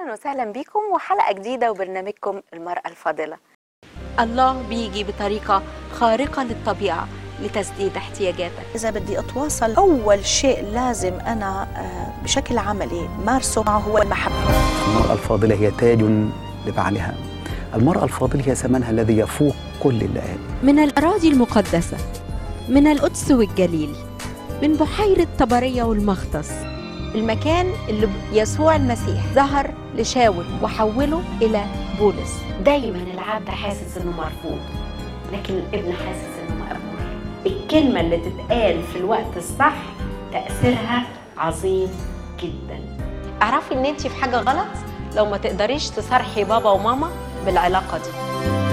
أهلا وسهلا بكم وحلقة جديدة وبرنامجكم المرأة الفاضلة. الله بيجي بطريقة خارقة للطبيعة لتسديد احتياجاتك. إذا بدي أتواصل أول شيء لازم أنا بشكل عملي مارسه معه هو المحبة. المرأة الفاضلة هي تاج لبعلها. المرأة الفاضلة هي ثمنها الذي يفوق كل اللآلئ. من الأراضي المقدسة، من القدس والجليل، من بحيرة طبرية والمختص، المكان اللي يسوع المسيح ظهر لشاول وحوله إلى بولس. دايما العبد حاسس انه مرفوض، لكن الابن حاسس انه مقبول. الكلمة اللي تتقال في الوقت الصح تأثيرها عظيم جدا. اعرفي ان انت في حاجة غلط لو ما تقدريش تصارحي بابا وماما بالعلاقة دي.